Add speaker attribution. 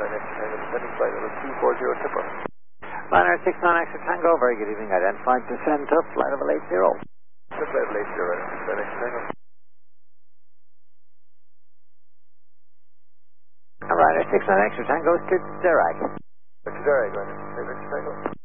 Speaker 1: extra tango, descending flight level 240 Tipper.
Speaker 2: Liner 69 extra tango, very good evening. Identified descend to flight level 80.
Speaker 1: Flight level 80, descend extra tango.
Speaker 2: Liner 69 extra tango to Dirac.
Speaker 1: Dirac, Liner 69 extra tango.